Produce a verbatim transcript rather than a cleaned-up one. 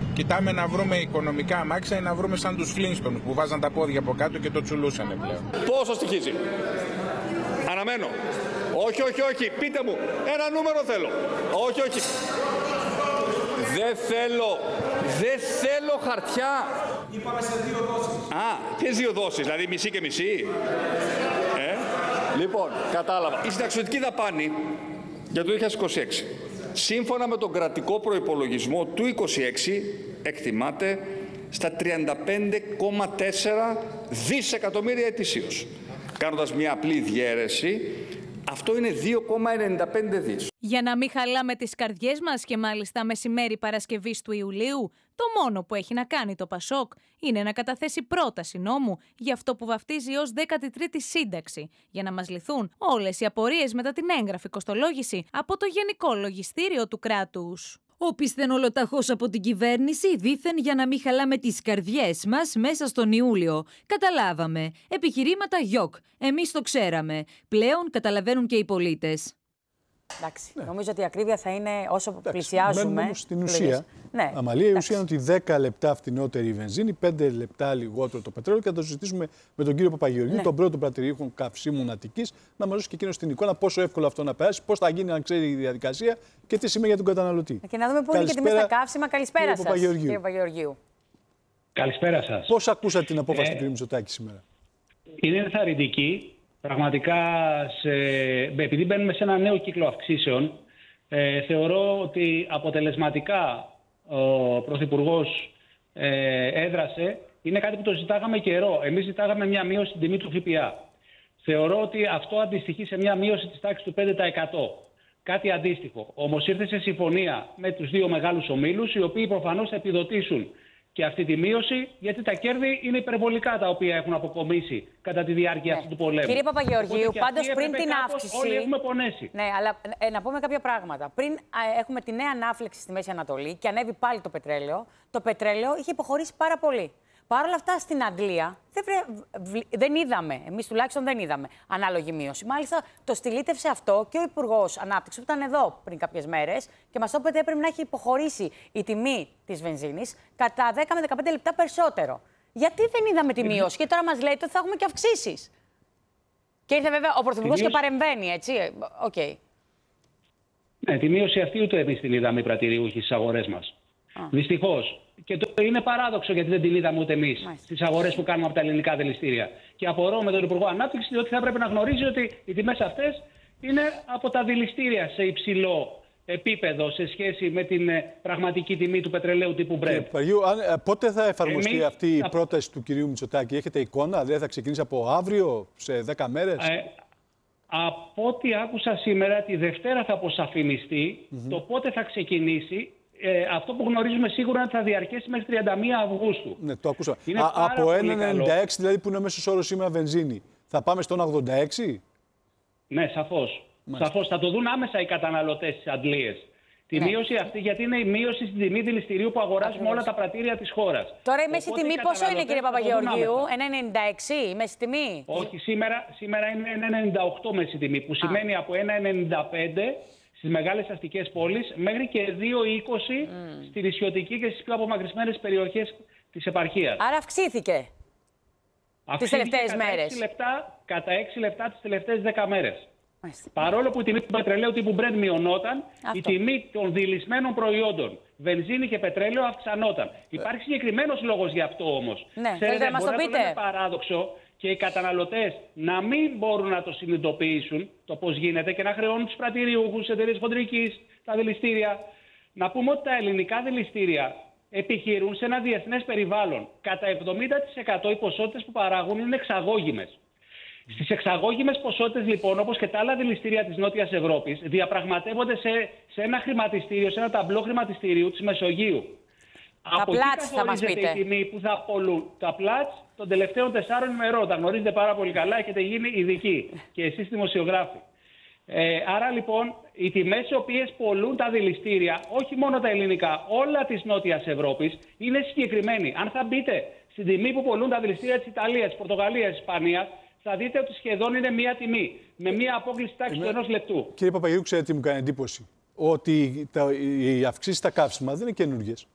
Κοιτάμε να βρούμε οικονομικά αμάξια ή να βρούμε σαν τους Flintstones που βάζαν τα πόδια από κάτω και το τσουλούσανε πλέον. Πόσο στοιχίζει? Αναμένω. Όχι, όχι, όχι. Πείτε μου. Ένα νούμερο θέλω. Όχι, όχι. Δεν θέλω. Δεν θέλω χαρτιά. Είπαμε σε δύο δόσεις. Α, ποιες δύο δόσεις, δηλαδή μισή και μισή. Ε, λοιπόν, κατάλαβα. Η συνταξιωτική δαπάνη για το δύο χιλιάδες είκοσι έξι, σύμφωνα με τον κρατικό προϋπολογισμό του είκοσι έξι, εκτιμάται στα τριάντα πέντε κόμμα τέσσερα δισεκατομμύρια ετησίως. Κάνοντας μια απλή διαίρεση, αυτό είναι δύο κόμμα ενενήντα πέντε δις. Για να μην χαλάμε τις καρδιές μας και μάλιστα μεσημέρι Παρασκευής του Ιουλίου, το μόνο που έχει να κάνει το Πασόκ είναι να καταθέσει πρόταση νόμου για αυτό που βαφτίζει ως δέκατη τρίτη σύνταξη, για να μας λυθούν όλες οι απορίες μετά την έγγραφη κοστολόγηση από το Γενικό Λογιστήριο του κράτους. Όπισθεν ολοταχώς από την κυβέρνηση, δήθεν για να μην χαλάμε τις καρδιές μας μέσα στον Ιούλιο. Καταλάβαμε. Επιχειρήματα γιοκ. Εμείς το ξέραμε. Πλέον καταλαβαίνουν και οι πολίτες. Εντάξει. Ναι. Νομίζω ότι η ακρίβεια θα είναι όσο Εντάξει, πλησιάζουμε. Μένουμε όμως στην ουσία. Ναι. Αμαλία, η ουσία είναι ότι δέκα λεπτά φτηνότερη η βενζίνη, πέντε λεπτά λιγότερο το πετρέλαιο και θα το συζητήσουμε με τον κύριο Παπαγεωργίου, ναι. τον πρώτο πρατηριούχο καυσίμων Αττικής, να μας δώσει και εκείνο την εικόνα πόσο εύκολο αυτό να περάσει, πώς θα γίνει αν ξέρει η διαδικασία και τι σημαίνει για τον καταναλωτή. Και να δούμε πού είναι και τιμή στα καύσιμα. Καλησπέρα σας, κύριε Παπαγεωργίου. Καλησπέρα σας. Πώς ακούσατε την απόφαση ε, του κ. Μητσοτάκη σήμερα? Είναι ενθαρρυντική. Πραγματικά, σε, επειδή μπαίνουμε σε ένα νέο κύκλο αυξήσεων, ε, θεωρώ ότι αποτελεσματικά ο Πρωθυπουργός ε, έδρασε. Είναι κάτι που το ζητάγαμε καιρό. Εμείς ζητάγαμε μια μείωση στην τιμή του ΦΠΑ. Θεωρώ ότι αυτό αντιστοιχεί σε μια μείωση της τάξης του πέντε τοις εκατό. Κάτι αντίστοιχο. Όμως ήρθε σε συμφωνία με τους δύο μεγάλους ομίλους, οι οποίοι προφανώς θα επιδοτήσουν και αυτή τη μείωση, γιατί τα κέρδη είναι υπερβολικά τα οποία έχουν αποκομίσει κατά τη διάρκεια ναι. αυτού του πολέμου. Κύριε Παπαγεωργίου, πάντως πριν την αύξηση. Όλοι έχουμε πονέσει. Ναι, αλλά ε, να πούμε κάποια πράγματα. Πριν ε, έχουμε τη νέα ανάφλεξη στη Μέση Ανατολή και ανέβει πάλι το πετρέλαιο, το πετρέλαιο είχε υποχωρήσει πάρα πολύ. Παρ' όλα αυτά στην Αγγλία δεν, βρε, δεν είδαμε, εμείς τουλάχιστον δεν είδαμε ανάλογη μείωση. Μάλιστα το στυλίτευσε αυτό και ο Υπουργός Ανάπτυξης που ήταν εδώ πριν κάποιες μέρες και μας είπε ότι έπρεπε να έχει υποχωρήσει η τιμή της βενζίνης κατά δέκα με δεκαπέντε λεπτά περισσότερο. Γιατί δεν είδαμε τη μείωση και τώρα μας λέτε ότι θα έχουμε και αυξήσεις. Και ήρθε βέβαια ο Πρωθυπουργός και παρεμβαίνει, έτσι. Οκ. Okay. Ναι, τη μείωση αυτή ούτε εμείς την είδαμε οι πρατηριούχοι στις αγορές μας. Δυστυχώς. Και το είναι παράδοξο γιατί δεν την είδαμε ούτε εμείς στις αγορές που κάνουμε από τα ελληνικά δηληστήρια. Και απορώ με τον Υπουργό Ανάπτυξης, διότι θα πρέπει να γνωρίζει ότι οι τιμές αυτές είναι από τα δηληστήρια σε υψηλό επίπεδο σε σχέση με την πραγματική τιμή του πετρελαίου τύπου Brent. Παγίου, πότε θα εφαρμοστεί εμείς αυτή η θα... πρόταση του κυρίου Μητσοτάκη? Έχετε εικόνα, δηλαδή θα ξεκινήσει από αύριο, σε δέκα μέρες? Ε, από ό,τι άκουσα σήμερα, τη Δευτέρα θα αποσαφινιστεί mm-hmm. το πότε θα ξεκινήσει. Ε, αυτό που γνωρίζουμε σίγουρα είναι ότι θα διαρκέσει μέχρι τριάντα μία Αυγούστου. Ναι, το ακούσαμε. Α, από ένα κόμμα ενενήντα έξι δηλαδή που είναι ο μέσος όρος σήμερα βενζίνη, θα πάμε στον ογδόντα έξι? Ναι, σαφώς. Σαφώς. Θα το δουν άμεσα οι καταναλωτές στις αντλίες. Τη ναι. μείωση αυτή, γιατί είναι η μείωση στην τιμή δηληστηρίου που αγοράζουμε όλα τα πρατήρια της χώρας. Τώρα η μέση τιμή πόσο είναι, κύριε Παπαγεωργίου? ένα ενενήντα έξι η μέση τιμή? Όχι, σήμερα, σήμερα είναι ένα ενενήντα οκτώ μέση τιμή, που Α. σημαίνει από ένα ενενήντα πέντε στις μεγάλες αστικές πόλεις μέχρι και δύο είκοσι mm. στη νησιωτική και στις πιο απομακρυσμένες περιοχές της επαρχίας. Άρα αυξήθηκε, αυξήθηκε τις τελευταίες κατά μέρες. έξι λεπτά, κατά έξι λεπτά τις τελευταίες δέκα μέρες. Μάλιστα. Παρόλο που η τιμή του πετρελαίου τύπου Brent μειωνόταν, αυτό. Η τιμή των δηλισμένων προϊόντων, βενζίνη και πετρέλαιο, αυξανόταν. Ε. Υπάρχει συγκεκριμένος λόγος γι' αυτό όμως. Ναι, Ξέρετε, θέλετε να μας το πείτε? Είναι παράδοξο και οι καταναλωτές να μην μπορούν να το συνειδητοποιήσουν το πώς γίνεται και να χρεώνουν τους πρατηριούχους, τις εταιρείες χοντρικής, τα δηληστήρια. Να πούμε ότι τα ελληνικά δηληστήρια επιχειρούν σε ένα διεθνές περιβάλλον. Κατά εβδομήντα τοις εκατό οι ποσότητες που παράγουν είναι εξαγώγημες. Στις εξαγώγημες ποσότητες, λοιπόν, όπως και τα άλλα δηληστήρια της Νότιας Ευρώπης, διαπραγματεύονται σε, σε ένα χρηματιστήριο, σε ένα ταμπλό χρηματιστηρίου της Μεσογείου. Τα Από πλάτς θα μας πείτε. Η τιμή που θα απολούν. Τα πλάτς των τελευταίων τεσσάρων ημερών. Τα γνωρίζετε πάρα πολύ καλά, έχετε γίνει ειδικοί και εσείς δημοσιογράφοι. Ε, άρα λοιπόν οι τιμές οι οποίες πολλούν τα δηληστήρια, όχι μόνο τα ελληνικά, όλα της Νότιας Ευρώπης, είναι συγκεκριμένοι. Αν θα μπείτε στην τιμή που πολλούν τα δηληστήρια της Ιταλίας, της Πορτογαλίας, της Ισπανίας, θα δείτε ότι σχεδόν είναι μία τιμή, με μία απόκληση τάξη του ενός λεπτού. Κύριε Παπαγεωργίου, ξέρετε τι μου κάνει εντύπωση? Ότι τα, οι αυξήσεις στα καύσιμα δεν είναι καινούργιες.